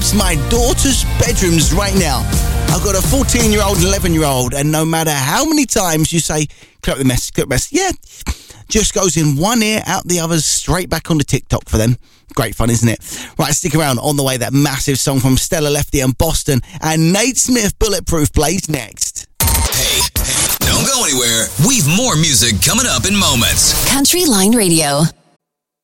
mess my daughter's bedrooms right now. I've got a 14-year-old and 11-year-old, and no matter how many times you say, clear up the mess, yeah, just goes in one ear, out the other, straight back onto TikTok for them. Great fun, isn't it? Right, stick around. On the way, that massive song from Stella Lefty and Boston, and Nate Smith, Bulletproof, plays next. Hey, don't go anywhere. We've more music coming up in moments. Country Line Radio.